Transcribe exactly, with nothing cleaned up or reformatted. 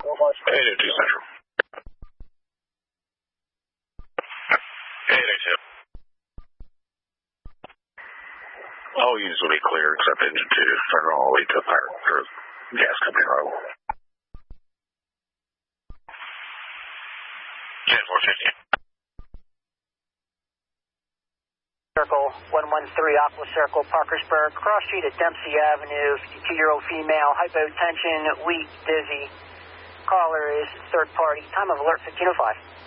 eight oh two Central. eight oh two. All units will be clear except engine two. Turn all the way to fire or gas company level. ten four fifty. Circle one one three, Aqua Circle, Parkersburg, cross street at Dempsey Avenue, fifty-two-year-old female, hypotension, weak, dizzy. Caller is third party. Time of alert fifteen oh five.